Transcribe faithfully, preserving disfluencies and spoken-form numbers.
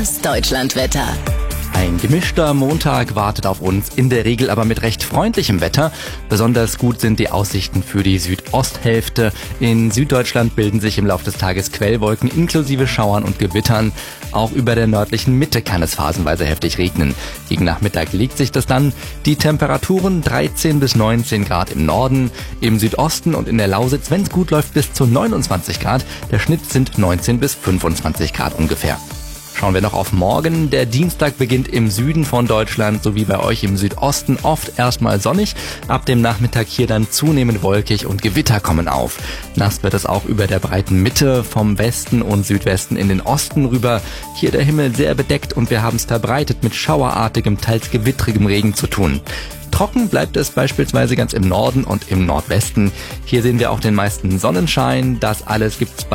Das Deutschlandwetter. Ein gemischter Montag wartet auf uns, in der Regel aber mit recht freundlichem Wetter. Besonders gut sind die Aussichten für die Südosthälfte. In Süddeutschland bilden sich im Laufe des Tages Quellwolken inklusive Schauern und Gewittern. Auch über der nördlichen Mitte kann es phasenweise heftig regnen. Gegen Nachmittag legt sich das dann. Die Temperaturen dreizehn bis neunzehn Grad im Norden, im Südosten und in der Lausitz, wenn es gut läuft, bis zu neunundzwanzig Grad. Der Schnitt sind neunzehn bis fünfundzwanzig Grad ungefähr. Schauen wir noch auf morgen. Der Dienstag beginnt im Süden von Deutschland sowie bei euch im Südosten oft erstmal sonnig. Ab dem Nachmittag hier dann zunehmend wolkig und Gewitter kommen auf. Nass wird es auch über der breiten Mitte vom Westen und Südwesten in den Osten rüber. Hier der Himmel sehr bedeckt und wir haben es verbreitet mit schauerartigem, teils gewittrigem Regen zu tun. Trocken bleibt es beispielsweise ganz im Norden und im Nordwesten. Hier sehen wir auch den meisten Sonnenschein. Das alles gibt's bei